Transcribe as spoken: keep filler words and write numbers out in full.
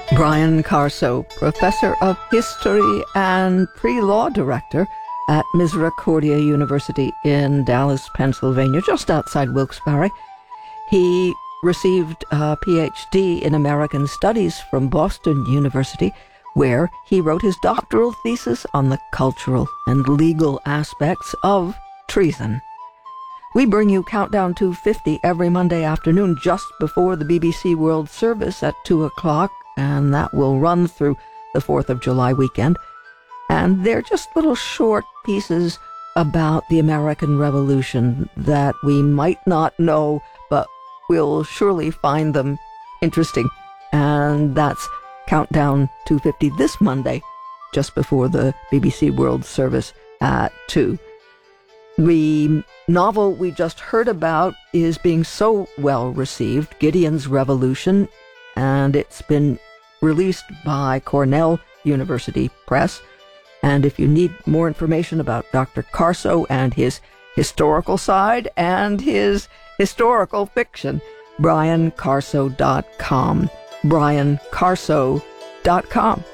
Brian Carso, professor of history and pre-law director at Misericordia University in Dallas, Pennsylvania, just outside Wilkes-Barre. He received a P H D in American Studies from Boston University, where he wrote his doctoral thesis on the cultural and legal aspects of treason. We bring you Countdown two fifty every Monday afternoon just before the B B C World Service at two o'clock, and that will run through the fourth of July weekend. And they're just little short pieces about the American Revolution that we might not know, but we'll surely find them interesting. And that's Countdown two fifty this Monday, just before the B B C World Service at two. The novel we just heard about is being so well received, Gideon's Revolution, and it's been released by Cornell University Press. And if you need more information about Doctor Carso and his historical side and his historical fiction, brian carso dot com. brian carso dot com.